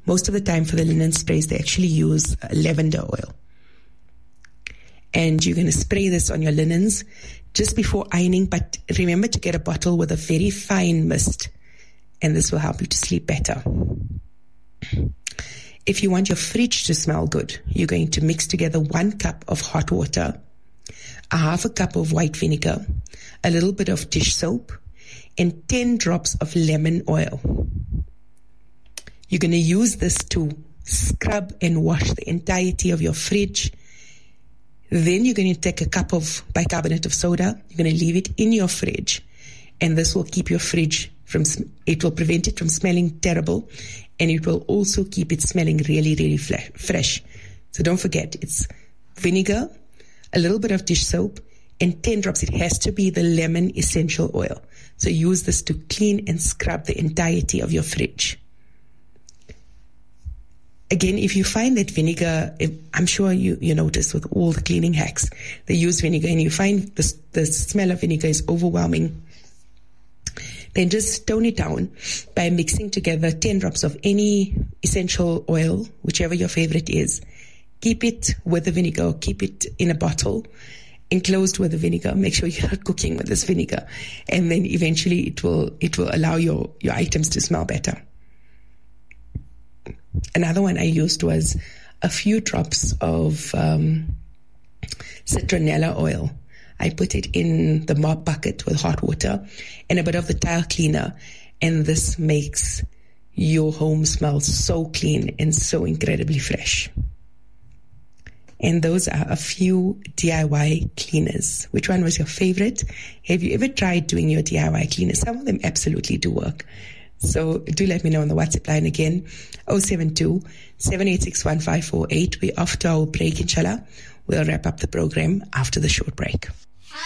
Most of the time for the linen sprays, they actually use lavender oil. And you're going to spray this on your linens just before ironing, but remember to get a bottle with a very fine mist, and this will help you to sleep better. If you want your fridge to smell good, you're going to mix together 1 cup of hot water, a half a cup of white vinegar, a little bit of dish soap, and 10 drops of lemon oil. You're going to use this to scrub and wash the entirety of your fridge. Then you're going to take a cup of bicarbonate of soda. You're going to leave it in your fridge, and this will keep your fridge it will prevent it from smelling terrible, and it will also keep it smelling really, really fresh. So don't forget, it's vinegar, a little bit of dish soap, and 10 drops. It has to be the lemon essential oil. So use this to clean and scrub the entirety of your fridge. Again, if you find that vinegar, I'm sure you notice with all the cleaning hacks, they use vinegar, and you find the smell of vinegar is overwhelming, then just tone it down by mixing together 10 drops of any essential oil, whichever your favorite is. Keep it with the vinegar, or keep it in a bottle enclosed with the vinegar. Make sure you're not cooking with this vinegar, and then eventually it will allow your items to smell better. Another one I used was a few drops of citronella oil. I put it in the mop bucket with hot water and a bit of the tile cleaner, and this makes your home smell so clean and so incredibly fresh. And those are a few DIY cleaners. Which one was your favorite? Have you ever tried doing your DIY cleaners? Some of them absolutely do work. So do let me know on the WhatsApp line again, 072-786-1548. We're off to our break, inshallah. We'll wrap up the program after the short break.